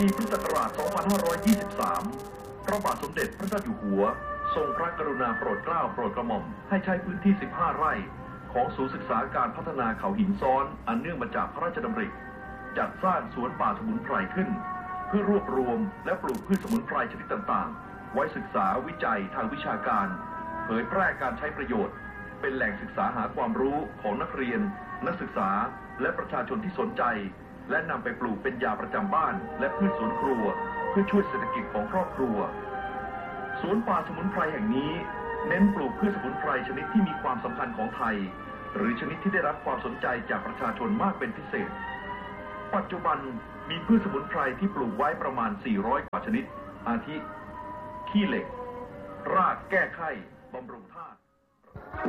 ปีพุทธศักราช 2523 พระบาทสมเด็จพระเจ้าอยู่หัวทรงพระกรุณาโปรดเกล้าโปรดกระหม่อมให้ใช้พื้นที่ 15 ไร่ของศูนย์ศึกษาการพัฒนาเขาหินซ้อนอันเนื่องมาจากพระราชดำริจัดสร้างสวนป่าสมุนไพรขึ้นเพื่อรวบรวมและปลูกพืชสมุนไพรชนิดต่างๆไว้ศึกษาวิจัยทางวิชาการเผยแพร่การใช้ประโยชน์เป็นแหล่งศึกษาหาความรู้ของนักเรียนนักศึกษาและประชาชนที่สนใจและนำไปปลูกเป็นยาประจำบ้านและพืชสวนครัวเพื่อช่วยเศรษฐกิจของครอบครัวสวนป่าสมุนไพรแห่งนี้เน้นปลูกพืชสมุนไพรชนิดที่มีความสำคัญของไทยหรือชนิดที่ได้รับความสนใจจากประชาชนมากเป็นพิเศษปัจจุบันมีพืชสมุนไพรที่ปลูกไว้ประมาณ400กว่าชนิดอาทิขี้เหล็กรากแก้ไข้บำรุงธาตุ